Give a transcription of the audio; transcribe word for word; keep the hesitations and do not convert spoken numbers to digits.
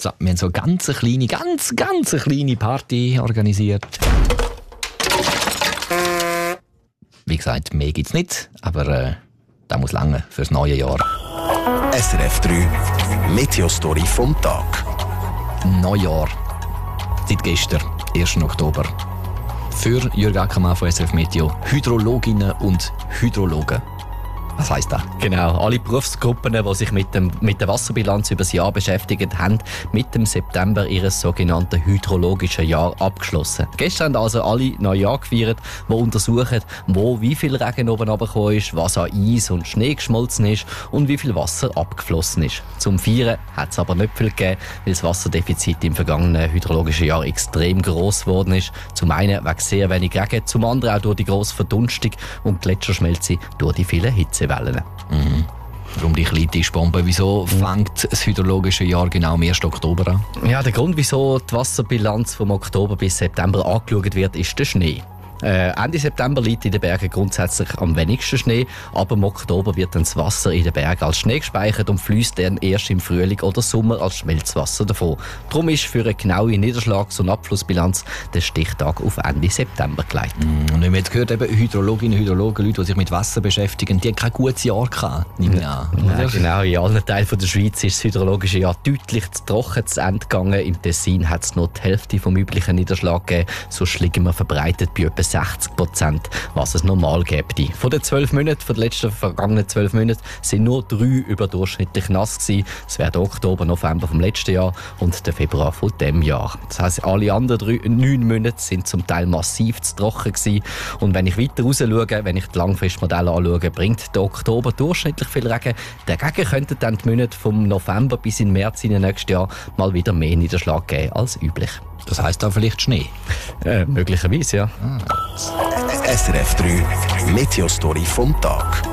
So, wir haben so eine ganz kleine, ganz, ganz kleine Party organisiert. Wie gesagt, mehr gibt es nicht, aber äh, das muss lange fürs neue Jahr. S R F drei Meteostory vom Tag. Neujahr. Seit gestern, ersten Oktober. Für Jürg Ackermann von S R F Meteo, Hydrologinnen und Hydrologen. Was heisst das? Genau, alle Berufsgruppen, die sich mit, dem, mit der Wasserbilanz über das Jahr beschäftigen, haben mit dem September ihr sogenanntes hydrologisches Jahr abgeschlossen. Gestern haben also alle Neujahr gefeiert, die untersuchen, wo wie viel Regen oben runtergekommen ist, was an Eis und Schnee geschmolzen ist und wie viel Wasser abgeflossen ist. Zum Feiern hat es aber nicht viel gegeben, weil das Wasserdefizit im vergangenen hydrologischen Jahr extrem gross geworden ist. Zum einen wegen sehr wenig Regen, zum anderen auch durch die grosse Verdunstung und Gletscherschmelze durch die vielen Hitzewellen. Mhm. Warum die kleine Tischbombe? Wieso fängt das hydrologische Jahr genau am ersten Oktober an? Ja, der Grund, wieso die Wasserbilanz vom Oktober bis September angeschaut wird, ist der Schnee. Äh, Ende September liegt in den Bergen grundsätzlich am wenigsten Schnee, aber im Oktober wird dann das Wasser in den Bergen als Schnee gespeichert und fließt dann erst im Frühling oder Sommer als Schmelzwasser davon. Darum ist für eine genaue Niederschlags- und Abflussbilanz der Stichtag auf Ende September gelegt. Und wenn man jetzt gehört, eben Hydrologinnen, Hydrologen, Leute, die sich mit Wasser beschäftigen, die haben kein gutes Jahr gehabt, nehme ich an. Ja, genau, in allen Teilen der Schweiz ist das hydrologische Jahr deutlich zu trocken zu Ende gegangen. Im Tessin hat es nur die Hälfte vom üblichen Niederschlag gegeben, sonst liegen wir verbreitet bei etwa sechzig Prozent, was es normal gäbe. Von den zwölf Monaten, von den letzten vergangenen zwölf Monaten, sind nur drei überdurchschnittlich nass gewesen. Das wäre der Oktober, November vom letzten Jahr und der Februar von diesem Jahr. Das heisst, alle anderen drei, neun Monate sind zum Teil massiv zu trocken gewesen. Und wenn ich weiter raus schaue, wenn ich die Langfristmodelle anschaue, bringt der Oktober durchschnittlich viel Regen. Dagegen könnten dann die Monate vom November bis in März in den nächsten Jahr mal wieder mehr Niederschlag geben als üblich. Das heisst auch vielleicht Schnee? Äh, möglicherweise, ja. S R F drei Meteostory vom Tag.